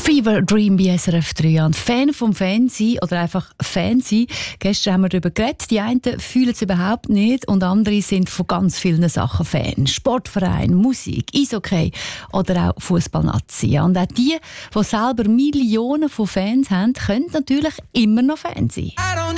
Fever Dream bei SRF 3. Und Fan vom Fernsehen oder einfach Fan sein. Gestern haben wir darüber geredet. Die einen fühlen es überhaupt nicht und andere sind von ganz vielen Sachen Fan. Sportverein, Musik, Eishockey oder auch Fußballnazi. Und auch die selber Millionen von Fans haben, können natürlich immer noch Fan sein.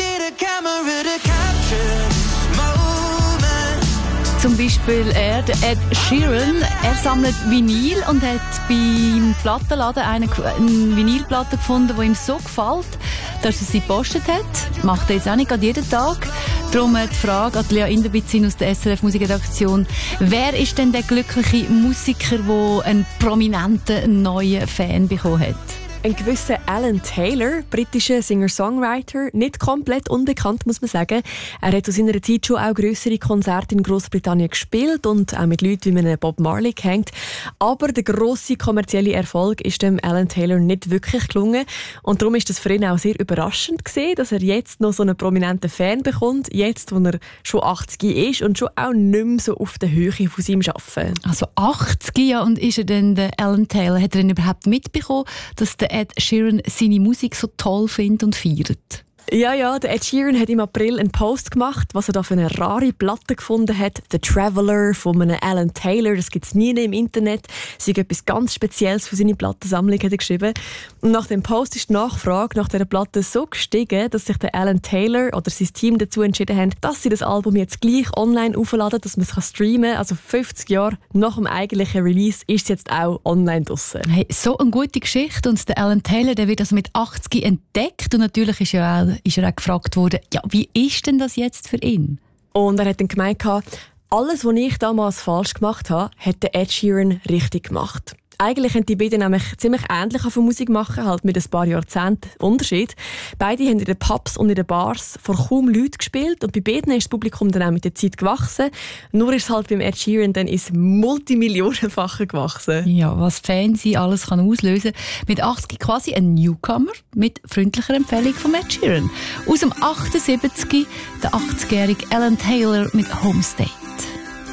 Zum Beispiel der Ed Sheeran. Er sammelt Vinyl und hat beim Plattenladen eine Vinylplatte gefunden, die ihm so gefällt, dass er sie gepostet hat. Macht er jetzt auch nicht gerade jeden Tag. Darum die Frage an Lea Inderbitzin aus der SRF Musikredaktion. Wer ist denn der glückliche Musiker, der einen prominenten neuen Fan bekommen hat? Ein gewisser Alan Taylor, britischer Singer-Songwriter, nicht komplett unbekannt, muss man sagen. Er hat zu seiner Zeit schon auch grössere Konzerte in Großbritannien gespielt und auch mit Leuten wie Bob Marley gehängt. Aber der grosse kommerzielle Erfolg ist dem Alan Taylor nicht wirklich gelungen. Und darum ist das für ihn auch sehr überraschend gewesen, dass er jetzt noch so einen prominenten Fan bekommt, jetzt, wo er schon 80 ist und schon auch nicht mehr so auf der Höhe von seinem Arbeiten. Also 80, ja, und ist er denn der Alan Taylor? Hat er denn überhaupt mitbekommen, dass der Ed Sheeran seine Musik so toll findet und feiert? Ja, der Ed Sheeran hat im April einen Post gemacht, was er da für eine rare Platte gefunden hat. «The Traveller» von einem Alan Taylor. Das gibt es nie im Internet. Es ist etwas ganz Spezielles für seine Plattensammlung, hat er geschrieben. Und nach dem Post ist die Nachfrage nach dieser Platte so gestiegen, dass sich der Alan Taylor oder sein Team dazu entschieden haben, dass sie das Album jetzt gleich online aufladen, dass man es streamen kann. Also 50 Jahre nach dem eigentlichen Release ist es jetzt auch online draussen. Hey, so eine gute Geschichte. Und der Alan Taylor, der wird also mit 80 entdeckt. Und natürlich ist er auch gefragt worden, ja, wie ist denn das jetzt für ihn? Und er hat dann gemeint, alles, was ich damals falsch gemacht habe, hat der Ed Sheeran richtig gemacht. Eigentlich haben die beiden nämlich ziemlich ähnlich von Musik machen, halt mit ein paar Jahrzehnten Unterschied. Beide haben in den Pubs und in den Bars vor kaum Leuten gespielt und bei beiden ist das Publikum dann auch mit der Zeit gewachsen. Nur ist es halt beim Ed Sheeran dann ins Multimillionenfache gewachsen. Ja, was Fernsehen alles kann auslösen. Mit 80 quasi ein Newcomer mit freundlicher Empfehlung von Ed Sheeran. Aus dem 78, der 80-jährige Alan Taylor mit Homestay.